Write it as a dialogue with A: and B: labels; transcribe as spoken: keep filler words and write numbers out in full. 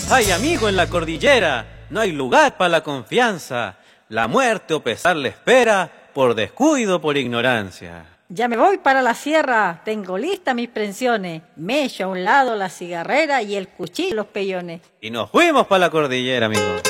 A: Ay, amigo, en la cordillera no hay lugar para la confianza. La muerte o pesar le espera por descuido, por ignorancia.
B: Ya me voy para la sierra, tengo listas mis prensiones. Me echo a un lado la cigarrera y el cuchillo y los pellones.
A: Y nos fuimos para la cordillera, amigo.